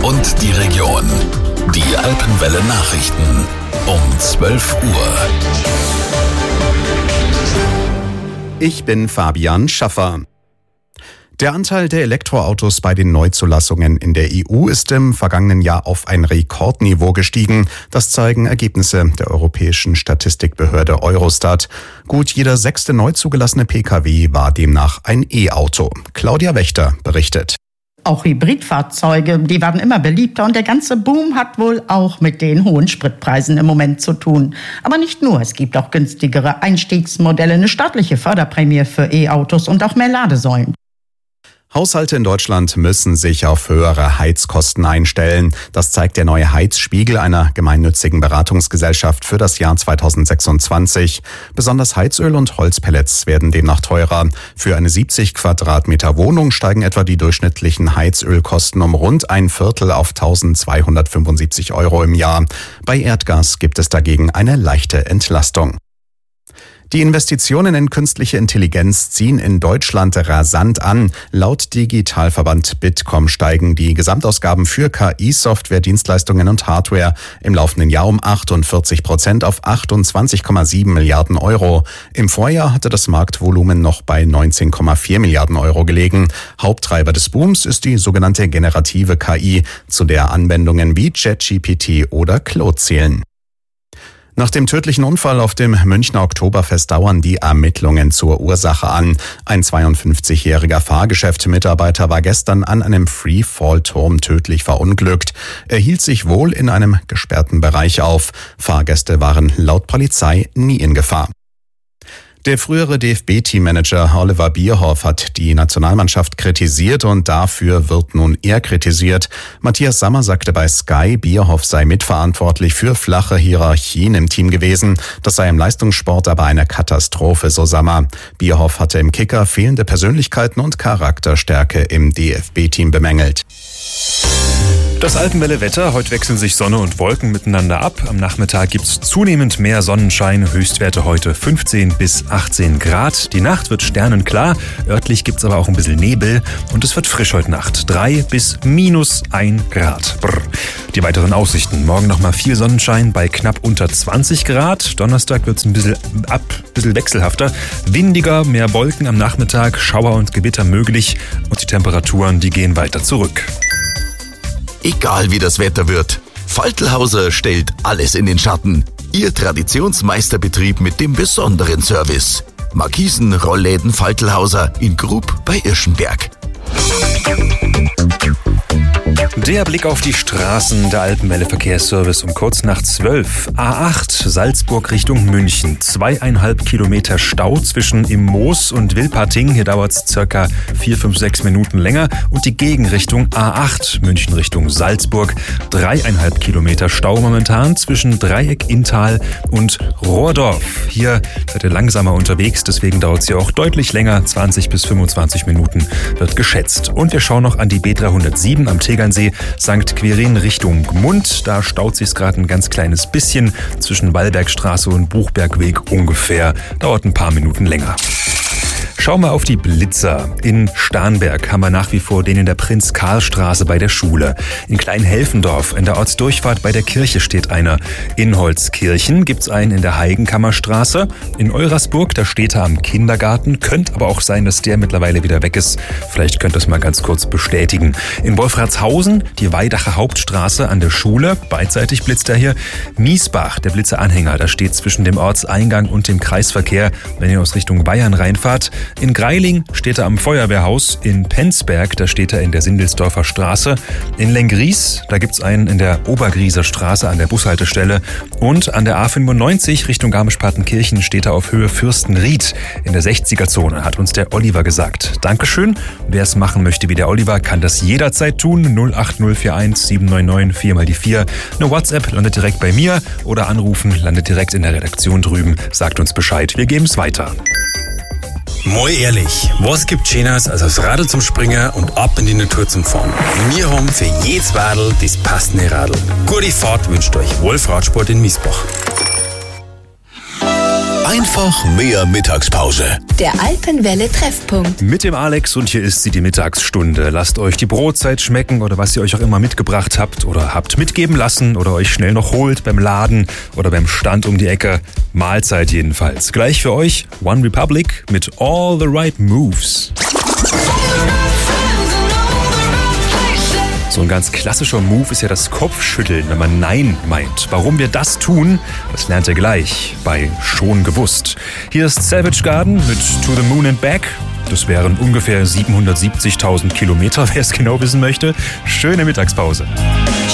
und die Region. Die Alpenwelle Nachrichten um 12 Uhr. Ich bin Fabian Schaffer. Der Anteil der Elektroautos bei den Neuzulassungen in der EU ist im vergangenen Jahr auf ein Rekordniveau gestiegen. Das zeigen Ergebnisse der europäischen Statistikbehörde Eurostat. Gut jeder 6. neu zugelassene Pkw war demnach ein E-Auto. Claudia Wächter berichtet. Auch Hybridfahrzeuge, die werden immer beliebter und der ganze Boom hat wohl auch mit den hohen Spritpreisen im Moment zu tun. Aber nicht nur, es gibt auch günstigere Einstiegsmodelle, eine staatliche Förderprämie für E-Autos und auch mehr Ladesäulen. Haushalte in Deutschland müssen sich auf höhere Heizkosten einstellen. Das zeigt der neue Heizspiegel einer gemeinnützigen Beratungsgesellschaft für das Jahr 2026. Besonders Heizöl und Holzpellets werden demnach teurer. Für eine 70 Quadratmeter Wohnung steigen etwa die durchschnittlichen Heizölkosten um rund ein Viertel auf 1.275 € im Jahr. Bei Erdgas gibt es dagegen eine leichte Entlastung. Die Investitionen in künstliche Intelligenz ziehen in Deutschland rasant an. Laut Digitalverband Bitkom steigen die Gesamtausgaben für KI-Software, Dienstleistungen und Hardware im laufenden Jahr um 48% auf 28,7 Milliarden €. Im Vorjahr hatte das Marktvolumen noch bei 19,4 Milliarden € gelegen. Haupttreiber des Booms ist die sogenannte generative KI, zu der Anwendungen wie ChatGPT oder Claude zählen. Nach dem tödlichen Unfall auf dem Münchner Oktoberfest dauern die Ermittlungen zur Ursache an. Ein 52-jähriger Fahrgeschäftsmitarbeiter war gestern an einem Freefall-Turm tödlich verunglückt. Er hielt sich wohl in einem gesperrten Bereich auf. Fahrgäste waren laut Polizei nie in Gefahr. Der frühere DFB-Teammanager Oliver Bierhoff hat die Nationalmannschaft kritisiert und dafür wird nun er kritisiert. Matthias Sammer sagte bei Sky, Bierhoff sei mitverantwortlich für flache Hierarchien im Team gewesen. Das sei im Leistungssport aber eine Katastrophe, so Sammer. Bierhoff hatte im Kicker fehlende Persönlichkeiten und Charakterstärke im DFB-Team bemängelt. Das Alpenwelle-Wetter. Heute wechseln sich Sonne und Wolken miteinander ab. Am Nachmittag gibt's zunehmend mehr Sonnenschein. Höchstwerte heute 15 bis 18 Grad. Die Nacht wird sternenklar. Örtlich gibt's aber auch ein bisschen Nebel. Und es wird frisch heute Nacht. 3 bis -1 Grad. Brr. Die weiteren Aussichten. Morgen nochmal viel Sonnenschein bei knapp unter 20 Grad. Donnerstag wird's ein bisschen wechselhafter. Windiger, mehr Wolken am Nachmittag. Schauer und Gewitter möglich. Und die Temperaturen, die gehen weiter zurück. Egal wie das Wetter wird, Faltlhauser stellt alles in den Schatten. Ihr Traditionsmeisterbetrieb mit dem besonderen Service. Markisen, Rollläden Faltlhauser in Grub bei Irschenberg. Der Blick auf die Straßen, der Alpenwelle Verkehrsservice um kurz nach 12. A8 Salzburg Richtung München. 2,5 Kilometer Stau zwischen im Moos und Wilpating. Hier dauert es circa 4, 5, 6 Minuten länger. Und die Gegenrichtung A8 München Richtung Salzburg. 3,5 Kilometer Stau momentan zwischen Dreieck Inntal und Rohrdorf. Hier seid ihr langsamer unterwegs, deswegen dauert es hier auch deutlich länger. 20 bis 25 Minuten wird geschätzt. Und wir schauen noch an die B307 am Tegernsee, St. Quirin Richtung Gmund. Da staut sich's gerade ein ganz kleines bisschen zwischen Wallbergstraße und Buchbergweg ungefähr. Dauert ein paar Minuten länger. Schauen wir auf die Blitzer. In Starnberg haben wir nach wie vor den in der Prinz-Karl-Straße bei der Schule. In Kleinhelfendorf in der Ortsdurchfahrt bei der Kirche steht einer. In Holzkirchen gibt's einen in der Heigenkammerstraße. In Eurasburg, da steht er am Kindergarten. Könnte aber auch sein, dass der mittlerweile wieder weg ist. Vielleicht könnt ihr das mal ganz kurz bestätigen. In Wolfratshausen, die Weidacher Hauptstraße an der Schule. Beidseitig blitzt er hier. Miesbach, der Blitzeranhänger, da steht zwischen dem Ortseingang und dem Kreisverkehr, wenn ihr aus Richtung Bayern reinfahrt. In Greiling steht er am Feuerwehrhaus. In Penzberg, da steht er in der Sindelsdorfer Straße. In Lenggries, da gibt's einen in der Obergrieser Straße an der Bushaltestelle. Und an der A95 Richtung Garmisch-Partenkirchen steht er auf Höhe Fürstenried in der 60er-Zone, hat uns der Oliver gesagt. Dankeschön. Wer es machen möchte wie der Oliver, kann das jederzeit tun. 08041 799 4 mal die 4. Eine WhatsApp landet direkt bei mir oder anrufen landet direkt in der Redaktion drüben. Sagt uns Bescheid. Wir geben es weiter. Mal ehrlich, was gibt Schöneres als aufs Radl zum Springen und ab in die Natur zum Fahren? Wir haben für jedes Radl das passende Radl. Gute Fahrt wünscht euch Wolf Radsport in Miesbach. Einfach mehr Mittagspause. Der Alpenwelle Treffpunkt. Mit dem Alex und hier ist sie, die Mittagsstunde. Lasst euch die Brotzeit schmecken oder was ihr euch auch immer mitgebracht habt oder habt mitgeben lassen oder euch schnell noch holt beim Laden oder beim Stand um die Ecke. Mahlzeit jedenfalls. Gleich für euch One Republic mit All the Right Moves. So ein ganz klassischer Move ist ja das Kopfschütteln, wenn man Nein meint. Warum wir das tun, das lernt ihr gleich bei Schon gewusst. Hier ist Savage Garden mit To the Moon and Back. Das wären ungefähr 770.000 Kilometer, wer es genau wissen möchte. Schöne Mittagspause.